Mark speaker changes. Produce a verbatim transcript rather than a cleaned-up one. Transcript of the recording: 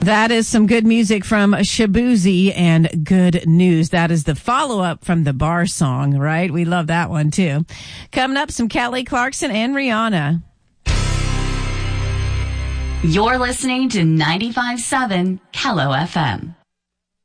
Speaker 1: That is some good music from Shaboozey and Good News. That is the follow-up from the Bar song, right? We love that one, too. Coming up, some Kelly Clarkson and Rihanna.
Speaker 2: You're listening to ninety-five point seven Kello F M.